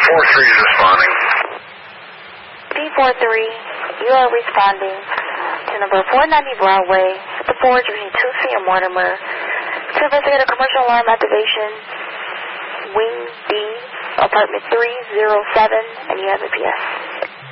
D43 is responding. D43, you are responding to number 490 Broadway, the Forge between 2C and Mortimer, to investigate a commercial alarm activation, Wing D, apartment 307, and you have a PS.